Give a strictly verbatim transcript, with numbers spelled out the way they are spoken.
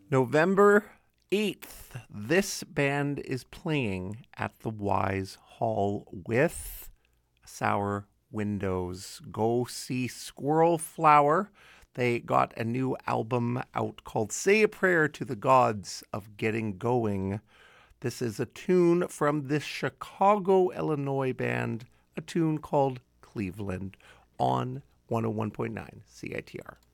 November eighth, this band is playing at the Wise Hall with Sour Windows. Go see Squirrel Flower. They got a new album out called Say a Prayer to the Gods of Getting Going. This is a tune from this Chicago, Illinois band, a tune called Cleveland on one oh one point nine C I T R.